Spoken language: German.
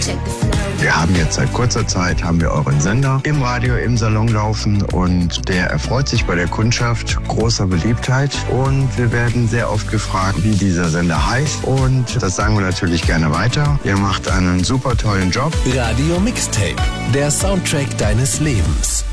Wir haben jetzt seit kurzer Zeit euren Sender im Radio, im Salon laufen und der erfreut sich bei der Kundschaft großer Beliebtheit und wir werden sehr oft gefragt, wie dieser Sender heißt und das sagen wir natürlich gerne weiter. Ihr macht einen super tollen Job. Radio Mixtape, der Soundtrack deines Lebens.